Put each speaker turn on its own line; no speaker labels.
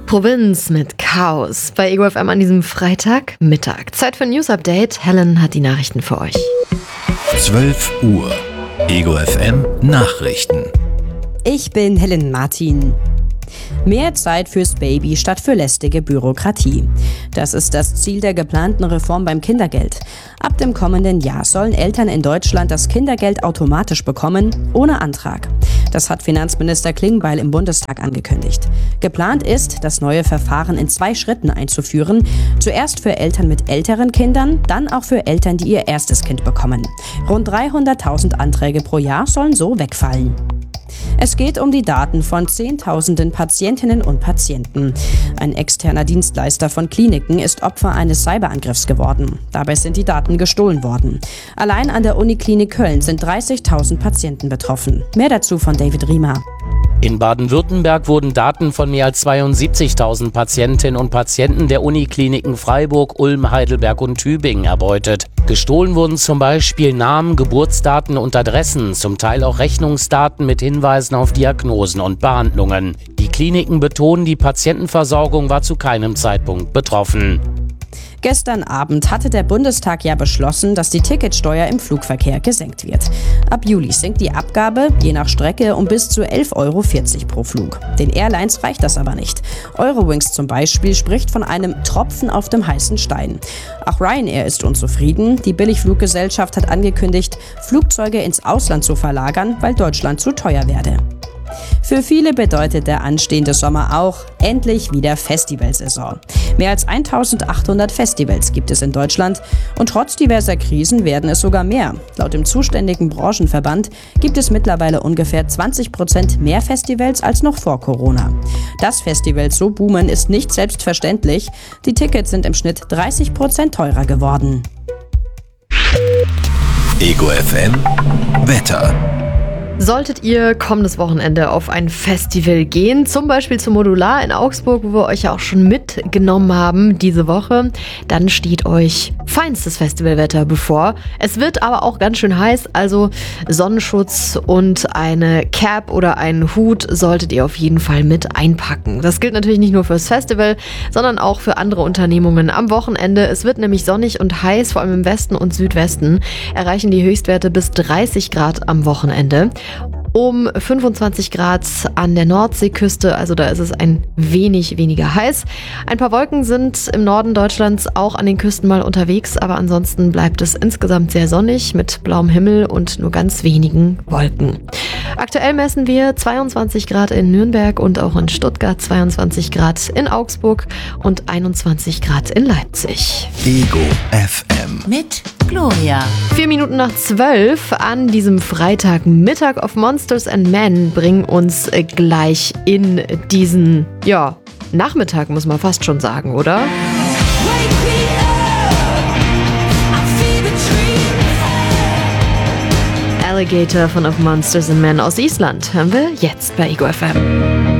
Provinz mit Chaos bei Ego FM an diesem Freitagmittag. Zeit für ein News-Update. Helen hat die Nachrichten für euch.
12 Uhr. Ego FM Nachrichten.
Ich bin Helen Martin. Mehr Zeit fürs Baby statt für lästige Bürokratie. Das ist das Ziel der geplanten Reform beim Kindergeld. Ab dem kommenden Jahr sollen Eltern in Deutschland das Kindergeld automatisch bekommen, ohne Antrag. Das hat Finanzminister Klingbeil im Bundestag angekündigt. Geplant ist, das neue Verfahren in 2 Schritten einzuführen. Zuerst für Eltern mit älteren Kindern, dann auch für Eltern, die ihr erstes Kind bekommen. Rund 300.000 Anträge pro Jahr sollen so wegfallen. Es geht um die Daten von Zehntausenden Patientinnen und Patienten. Ein externer Dienstleister von Kliniken ist Opfer eines Cyberangriffs geworden. Dabei sind die Daten gestohlen worden. Allein an der Uniklinik Köln sind 30.000 Patienten betroffen. Mehr dazu von David Riemer.
In Baden-Württemberg wurden Daten von mehr als 72.000 Patientinnen und Patienten der Unikliniken Freiburg, Ulm, Heidelberg und Tübingen erbeutet. Gestohlen wurden zum Beispiel Namen, Geburtsdaten und Adressen, zum Teil auch Rechnungsdaten mit Hinweisen auf Diagnosen und Behandlungen. Die Kliniken betonen, die Patientenversorgung war zu keinem Zeitpunkt betroffen.
Gestern Abend hatte der Bundestag ja beschlossen, dass die Ticketsteuer im Flugverkehr gesenkt wird. Ab Juli sinkt die Abgabe, je nach Strecke, um bis zu 11,40 € pro Flug. Den Airlines reicht das aber nicht. Eurowings zum Beispiel spricht von einem Tropfen auf dem heißen Stein. Auch Ryanair ist unzufrieden. Die Billigfluggesellschaft hat angekündigt, Flugzeuge ins Ausland zu verlagern, weil Deutschland zu teuer werde. Für viele bedeutet der anstehende Sommer auch endlich wieder Festivalsaison. Mehr als 1.800 Festivals gibt es in Deutschland und trotz diverser Krisen werden es sogar mehr. Laut dem zuständigen Branchenverband gibt es mittlerweile ungefähr 20% mehr Festivals als noch vor Corona. Dass Festivals so boomen, ist nicht selbstverständlich. Die Tickets sind im Schnitt 30% teurer geworden.
Ego FM Wetter.
Solltet ihr kommendes Wochenende auf ein Festival gehen, zum Beispiel zum Modular in Augsburg, wo wir euch ja auch schon mitgenommen haben diese Woche, dann steht euch feinstes Festivalwetter bevor. Es wird aber auch ganz schön heiß, also Sonnenschutz und eine Cap oder einen Hut solltet ihr auf jeden Fall mit einpacken. Das gilt natürlich nicht nur fürs Festival, sondern auch für andere Unternehmungen am Wochenende. Es wird nämlich sonnig und heiß, vor allem im Westen und Südwesten erreichen die Höchstwerte bis 30 Grad am Wochenende. Um 25 Grad an der Nordseeküste, also da ist es ein wenig weniger heiß. Ein paar Wolken sind im Norden Deutschlands auch an den Küsten mal unterwegs, aber ansonsten bleibt es insgesamt sehr sonnig mit blauem Himmel und nur ganz wenigen Wolken. Aktuell messen wir 22 Grad in Nürnberg und auch in Stuttgart, 22 Grad in Augsburg und 21 Grad in Leipzig.
Ego FM
mit Gloria.
4 Minuten nach 12 an diesem Freitagmittag auf Monsters and Men bringen uns gleich in diesen, Nachmittag, muss man fast schon sagen, oder? Alligator von Of Monsters and Men aus Island hören wir jetzt bei Ego FM.